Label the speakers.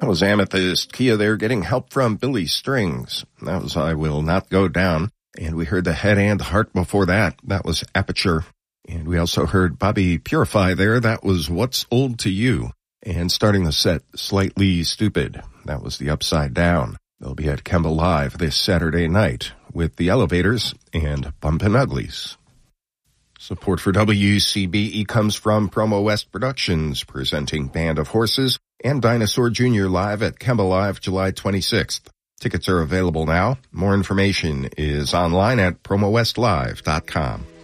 Speaker 1: That was Amethyst Kia there getting help from Billy Strings. That was I Will Not Go Down. And we heard the Head and Heart before that. That was Aperture. And we also heard Bobby Purify there. That was What's Old to You. And starting the set, Slightly Stupid. That was the Upside Down. They'll be at Kemba Live this Saturday night with the Elevators and Bumpin' Uglies. Support for WCBE comes from Promo West Productions, presenting Band of Horses and Dinosaur Jr. live at Kemba Live July 26th. Tickets are available now. More information is online at promowestlive.com.